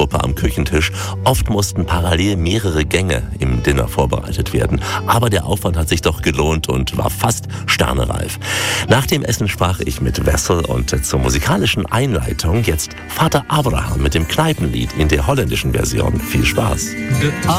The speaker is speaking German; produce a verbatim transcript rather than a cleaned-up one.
Gruppe am Küchentisch. Oft mussten parallel mehrere Gänge im Dinner vorbereitet werden. Aber der Aufwand hat sich doch gelohnt und war fast sternereif. Nach dem Essen sprach ich mit Wessel und zur musikalischen Einleitung jetzt Vater Abraham mit dem Kneipenlied in der holländischen Version. Viel Spaß.